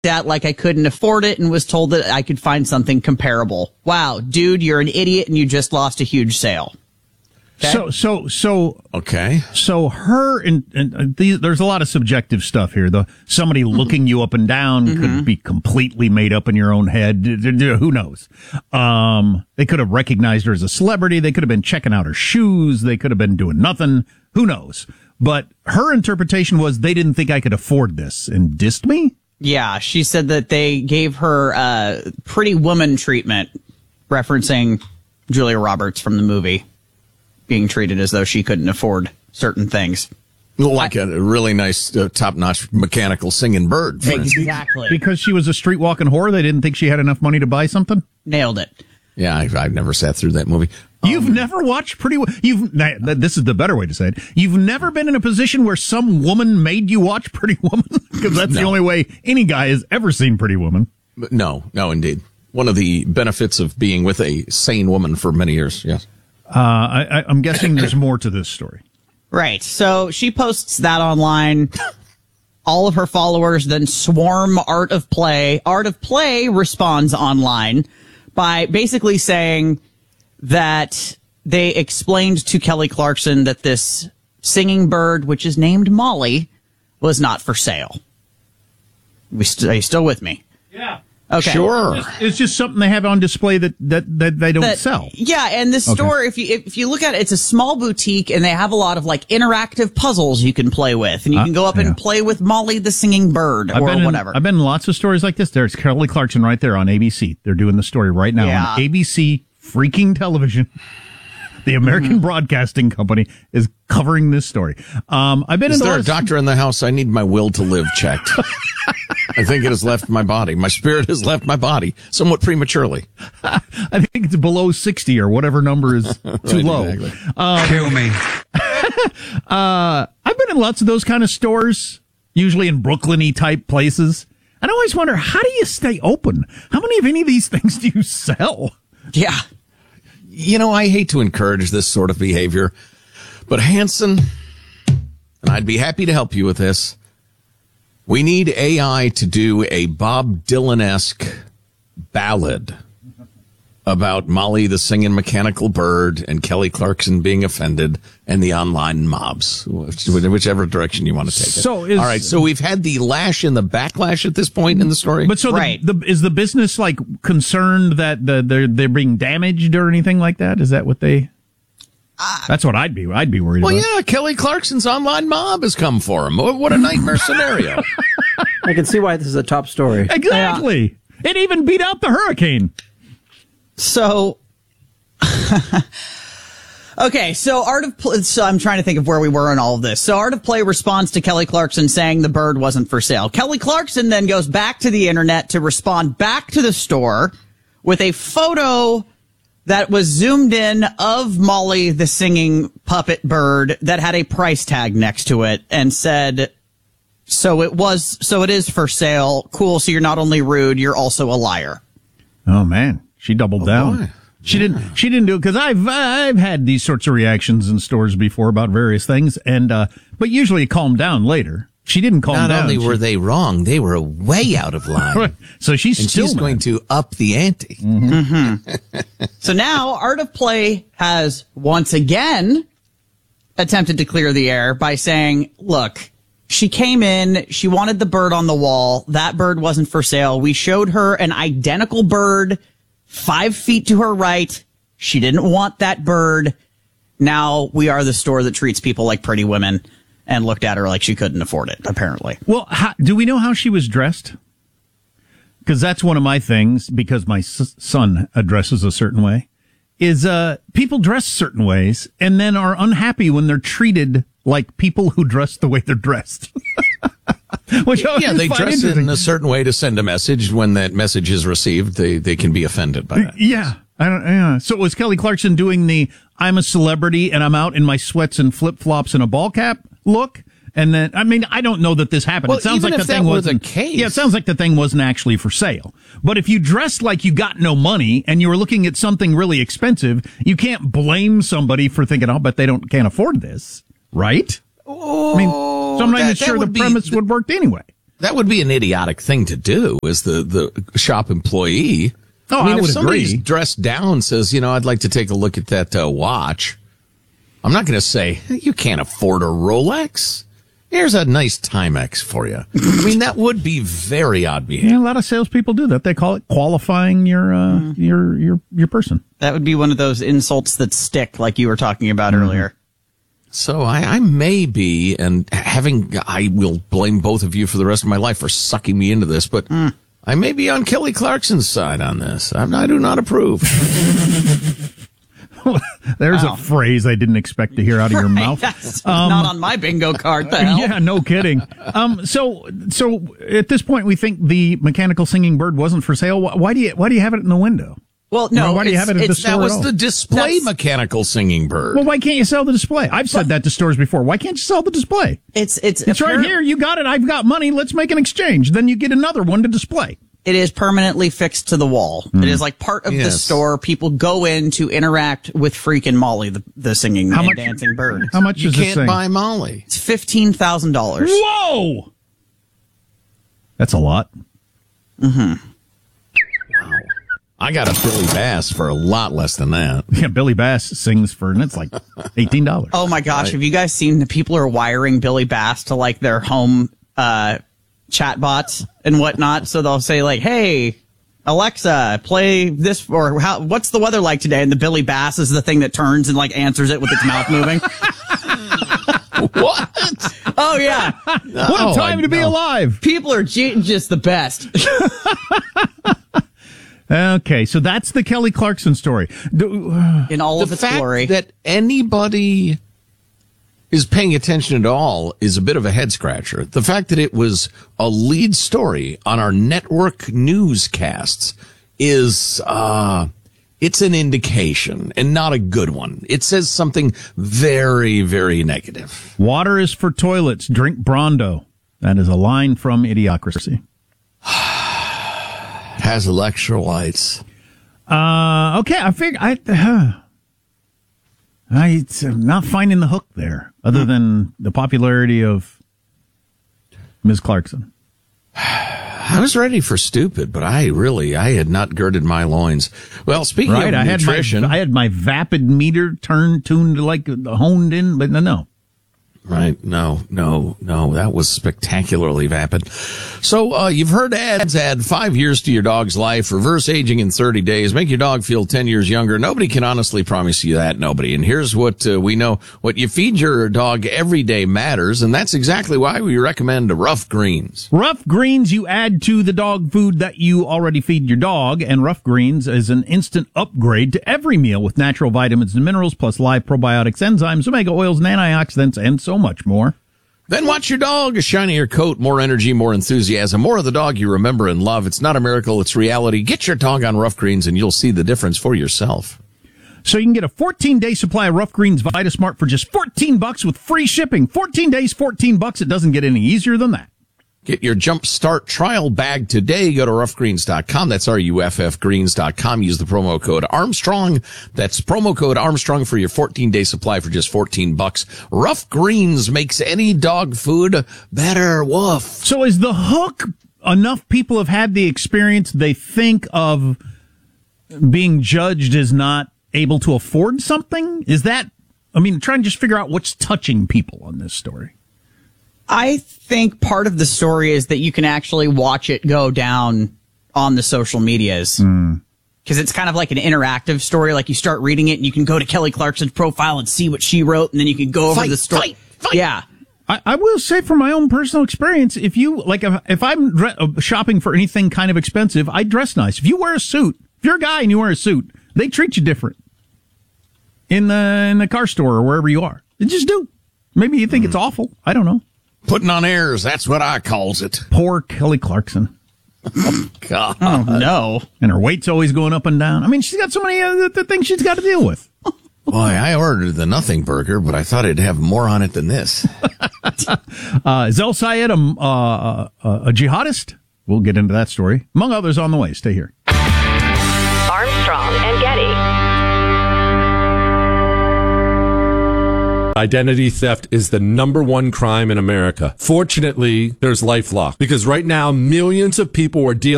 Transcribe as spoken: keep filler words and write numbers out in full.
at like I couldn't afford it and was told that I could find something comparable. Wow, dude, you're an idiot and you just lost a huge sale. Okay? So, so, so, okay. So her and, and uh, these, there's a lot of subjective stuff here. The somebody mm-hmm. looking you up and down mm-hmm. could be completely made up in your own head. Who knows? Um, they could have recognized her as a celebrity. They could have been checking out her shoes. They could have been doing nothing. Who knows? But her interpretation was they didn't think I could afford this and dissed me. Yeah, she said that they gave her uh, pretty woman treatment, referencing Julia Roberts from the movie. Being treated as though she couldn't afford certain things. Like I, a really nice, uh, top-notch mechanical singing bird. For exactly. Because she was a street-walking whore, they didn't think she had enough money to buy something? Nailed it. Yeah, I've, I've never sat through that movie. You've um, never watched Pretty Woman? You've, this is the better way to say it. You've never been in a position where some woman made you watch Pretty Woman? Because that's no. the only way any guy has ever seen Pretty Woman. No, no, indeed. One of the benefits of being with a sane woman for many years, yes. Uh, I, I'm guessing there's more to this story. Right. So she posts that online. All of her followers then swarm Art of Play. Art of Play responds online by basically saying that they explained to Kelly Clarkson that this singing bird, which is named Molly, was not for sale. We st- are you still with me? Yeah. Okay. Sure. It's just, it's just something they have on display that, that, that they don't that, sell. Yeah, and this store, okay. if you if you look at it, it's a small boutique, and they have a lot of like interactive puzzles you can play with, and you uh, can go up yeah. and play with Molly the singing bird I've or been whatever. In, I've been in lots of stories like this. There's Kelly Clarkson right there on A B C. They're doing the story right now yeah. on A B C freaking television. The American mm-hmm. Broadcasting Company is covering this story. Um, I've been is in there the a doctor in the house? I need my will to live checked. I think it has left my body. My spirit has left my body somewhat prematurely. I think it's below sixty or whatever number is too right, low. Exactly. Um, Kill me. uh, I've been in lots of those kind of stores, usually in Brooklyn-y type places. And I always wonder, how do you stay open? How many of any of these things do you sell? Yeah. You know, I hate to encourage this sort of behavior, but Hanson, and I'd be happy to help you with this, we need A I to do a Bob Dylan-esque ballad about Molly the singing mechanical bird and Kelly Clarkson being offended and the online mobs, which, whichever direction you want to take it. So is, all right, so we've had the lash and the backlash at this point in the story. But so right. the, the, is the business like concerned that the, they're they're being damaged or anything like that? Is that what they? Uh, That's what I'd be. I'd be worried well, about. Well, yeah, Kelly Clarkson's online mob has come for him. What a nightmare scenario! I can see why this is a top story. Exactly. Yeah. It even beat out the hurricane. So, okay, so Art of Play, so I'm trying to think of where we were in all of this. So Art of Play responds to Kelly Clarkson saying the bird wasn't for sale. Kelly Clarkson then goes back to the internet to respond back to the store with a photo that was zoomed in of Molly, the singing puppet bird, that had a price tag next to it and said, so it was, so it is for sale. Cool. So you're not only rude, you're also a liar. Oh man. She doubled oh, down. Boy. She yeah. didn't. She didn't do it because I've I've had these sorts of reactions in stores before about various things, and uh, but usually calm down later. She didn't calm Not down. Not only were she, they wrong, they were way out of line. So she's and still she's mad. going to up the ante. Mm-hmm. Mm-hmm. So now Art of Play has once again attempted to clear the air by saying, "Look." She came in, she wanted the bird on the wall. That bird wasn't for sale. We showed her an identical bird five feet to her right. She didn't want that bird. Now we are the store that treats people like pretty women and looked at her like she couldn't afford it, apparently. Well, how, do we know how she was dressed? Because that's one of my things, because my s- son dresses a certain way, is uh, people dress certain ways and then are unhappy when they're treated like people who dress the way they're dressed. Which yeah, they dress in a certain way to send a message. When that message is received, they, they can be offended by that. Yeah. I don't, yeah. So was Kelly Clarkson doing the I'm a celebrity and I'm out in my sweats and flip-flops and a ball cap look? And then, I mean, I don't know that this happened. Well, it sounds even like if the that thing were wasn't the case. Yeah, it sounds like the thing wasn't actually for sale. But if you dressed like you got no money and you were looking at something really expensive, you can't blame somebody for thinking, "Oh, but they don't can't afford this," right? Oh, I mean, so I'm not even sure the premise be, would work anyway. that would be an idiotic thing to do as the, the shop employee. Oh, I mean, I if would somebody's agree. dressed down, says, you know, I'd like to take a look at that uh, watch, I'm not going to say, you can't afford a Rolex. Here's a nice Timex for you. I mean, that would be very odd behavior. Yeah, a lot of salespeople do that. They call it qualifying your uh, mm. your your your person. That would be one of those insults that stick, like you were talking about mm. earlier. So I, I may be, and having, I will blame both of you for the rest of my life for sucking me into this, but mm. I may be on Kelly Clarkson's side on this. I, I do not approve. There's wow. a phrase I didn't expect to hear out of your right. mouth. That's um, not on my bingo card. The hell? Yeah, no kidding. um, so, so at this point, we think the mechanical singing bird wasn't for sale. Why, why do you why do you have it in the window? Well, no. Why do you have it at the store? That was at all? the display That's, mechanical singing bird. Well, why can't you sell the display? I've said that to stores before. Why can't you sell the display? It's it's it's right here. You got it. I've got money. Let's make an exchange. Then you get another one to display. It is permanently fixed to the wall. Mm. It is like part of yes. the store. People go in to interact with freaking Molly, the, the singing how and much, dancing bird. How much you is can't this thing? buy Molly. It's fifteen thousand dollars. Whoa! That's a lot. Mm-hmm. Wow. I got a Billy Bass for a lot less than that. Yeah, Billy Bass sings for, and it's like eighteen dollars. Oh my gosh. Right. Have you guys seen the people are wiring Billy Bass to like their home, uh, chatbots and whatnot? So they'll say like, hey, Alexa, play this, or how, what's the weather like today? And the Billy Bass is the thing that turns and like answers it with its mouth moving. What? Oh yeah. What a Oh, time I to be know. alive. People are ge- just the best. Okay, so that's the Kelly Clarkson story. Do, uh, In all The of its fact glory. that anybody is paying attention at all is a bit of a head scratcher. The fact that it was a lead story on our network newscasts is, uh, it's an indication and not a good one. It says something very, very negative. Water is for toilets. Drink Brondo. That is a line from Idiocracy. It has electrolytes. Uh, okay, I figure I, uh, I, I'm not finding the hook there, other than the popularity of Miz Clarkson. I was ready for stupid, but I really, I had not girded my loins. Well, speaking Right, of I had nutrition. my, I had my vapid meter turned, tuned, like honed in, but no, no. Right. No, no, no. That was spectacularly vapid. So, uh, you've heard ads add five years to your dog's life, reverse aging in thirty days, make your dog feel ten years younger. Nobody can honestly promise you that. Nobody. And here's what uh, we know. What you feed your dog every day matters. And that's exactly why we recommend Rough Greens. Rough Greens you add to the dog food that you already feed your dog, and Rough Greens is an instant upgrade to every meal with natural vitamins and minerals, plus live probiotics, enzymes, omega oils, and antioxidants, and so much more. Then watch your dog. A shinier coat, more energy, more enthusiasm, more of the dog you remember and love. It's not a miracle, it's reality. Get your dog on Rough Greens and you'll see the difference for yourself. So you can get a fourteen-day supply of Rough Greens VitaSmart for just fourteen bucks with free shipping. fourteen days, fourteen bucks. It doesn't get any easier than that. Get your Jump Start trial bag today. Go to rough greens dot com. That's R U F F greens dot com. Use the promo code Armstrong. That's promo code Armstrong for your fourteen-day supply for just fourteen bucks. Rough Greens makes any dog food better. Woof. So is the hook enough people have had the experience they think of being judged as not able to afford something? Is that, I mean, trying to just figure out what's touching people on this story. I think part of the story is that you can actually watch it go down on the social medias. Mm. Because it's kind of like an interactive story. Like you start reading it and you can go to Kelly Clarkson's profile and see what she wrote, and then you can go over Fight, the story. fight, fight. Yeah. I, I will say from my own personal experience, if you, like, if, if I'm dre- uh, shopping for anything kind of expensive, I dress nice. If you wear a suit, if you're a guy and you wear a suit, they treat you different in the, in the car store or wherever you are. They just do. Maybe you think mm. it's awful. I don't know. Putting on airs. That's what I calls it. Poor Kelly Clarkson. God. Oh, no. And her weight's always going up and down. I mean, she's got so many uh, th- things she's got to deal with. Boy, I ordered the nothing burger, but I thought it'd have more on it than this. uh, is El Sayed a, uh, a, a jihadist? We'll get into that story. Among others on the way. Stay here. Armstrong and Getty. identity theft is the number one crime in America. Fortunately, there's LifeLock, because right now millions of people are dealing